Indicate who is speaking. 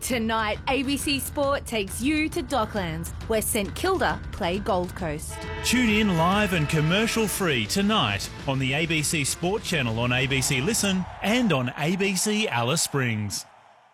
Speaker 1: Tonight, ABC Sport takes you to Docklands, where St Kilda play Gold Coast.
Speaker 2: Tune in live and commercial-free tonight on the ABC Sport channel on ABC Listen and on ABC Alice Springs.